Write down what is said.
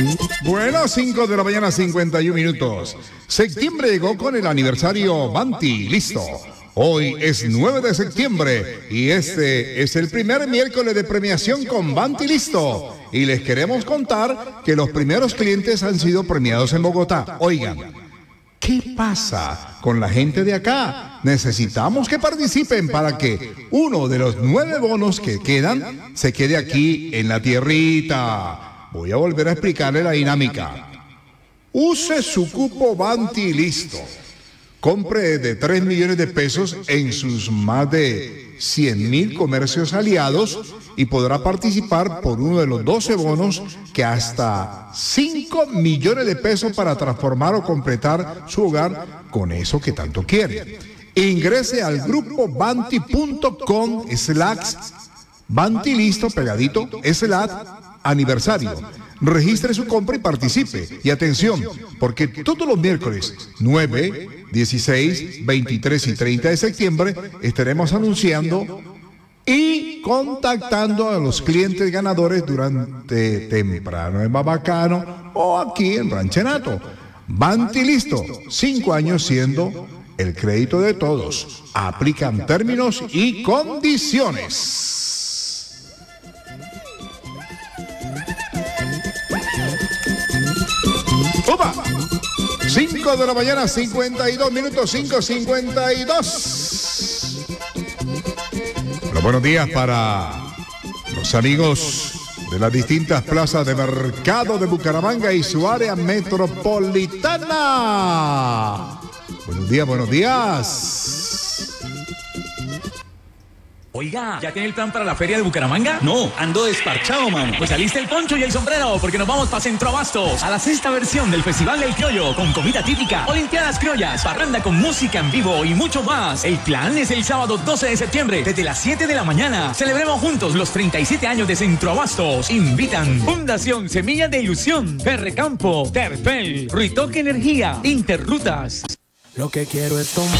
Bueno, 5 de la mañana, 51 minutos. Septiembre llegó con el aniversario Banti, listo. Hoy es 9 de septiembre y este es el primer miércoles de premiación con Banti, listo. Y les queremos contar que los primeros clientes han sido premiados en Bogotá. Oigan, ¿qué pasa con la gente de acá? Necesitamos que participen para que uno de los 9 bonos que quedan se quede aquí en la tierrita. Voy a volver a explicarle la dinámica. Use su cupo Banti, listo. Compre de 3 millones de pesos en sus más de 100.000 comercios aliados y podrá participar por uno de los 12 bonos que hasta 5 millones de pesos para transformar o completar su hogar con eso que tanto quiere. Ingrese al grupo banti.com/Banti listo pegadito /aniversario. Registre su compra y participe. Y atención, porque todos los miércoles 9, 16, 23 y 30 de septiembre estaremos anunciando y contactando a los clientes ganadores durante temprano en Babacano o aquí en Ranchenato. Banti listo, 5 años siendo el crédito de todos. Aplican términos y condiciones. ¡Opa! 5 de la mañana, 52 minutos, 5:52. Los buenos días para los amigos de las distintas plazas de mercado de Bucaramanga y su área metropolitana. Buenos días, buenos días. Oiga, ¿ya tiene el plan para la feria de Bucaramanga? No, ando desparchado, mano. Pues saliste el poncho y el sombrero, porque nos vamos para Centro Abastos, a la 6ª versión del Festival del Criollo, con comida típica, olimpiadas criollas, parranda con música en vivo y mucho más. El plan es el sábado 12 de septiembre, desde las 7 de la mañana. Celebremos juntos los 37 años de Centro Abastos. Invitan Fundación Semillas de Ilusión, Ferrecampo, Terpel, Ruitoque Energía, Interrutas. Lo que quiero es tomar.